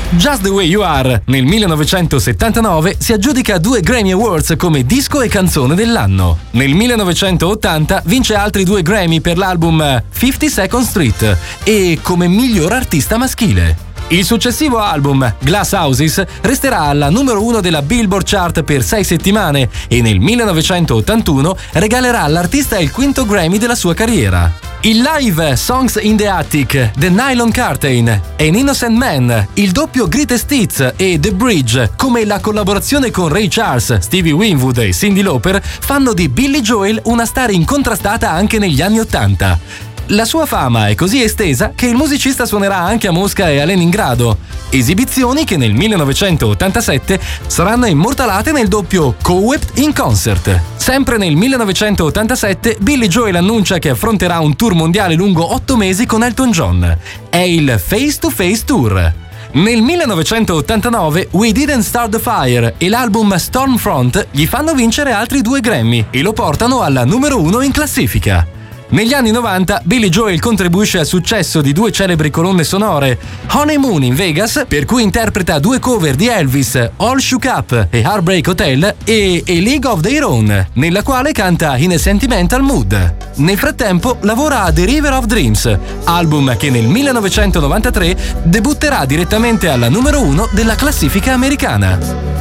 Just the Way You Are, nel 1979, si aggiudica 2 Grammy Awards come disco e canzone dell'anno. Nel 1980 vince altri 2 Grammy per l'album 52nd Street e come miglior artista maschile. Il successivo album, Glass Houses, resterà alla numero 1 della Billboard Chart per 6 settimane e nel 1981 regalerà all'artista il 5º Grammy della sua carriera. Il live Songs in the Attic, The Nylon Curtain, An Innocent Man, il doppio Greatest Hits e The Bridge, come la collaborazione con Ray Charles, Stevie Winwood e Cyndi Lauper, fanno di Billy Joel una star incontrastata anche negli anni '80. La sua fama è così estesa che il musicista suonerà anche a Mosca e a Leningrado, esibizioni che nel 1987 saranno immortalate nel doppio Co-Ed in Concert. Sempre nel 1987 Billy Joel annuncia che affronterà un tour mondiale lungo 8 mesi con Elton John. È il Face to Face Tour. Nel 1989 We Didn't Start the Fire e l'album Stormfront gli fanno vincere altri 2 Grammy e lo portano alla numero 1 in classifica. Negli anni 90 Billy Joel contribuisce al successo di 2 celebri colonne sonore, Honeymoon in Vegas, per cui interpreta 2 cover di Elvis, All Shook Up e Heartbreak Hotel, e A League of Their Own, nella quale canta In a Sentimental Mood. Nel frattempo lavora a The River of Dreams, album che nel 1993 debutterà direttamente alla numero 1 della classifica americana.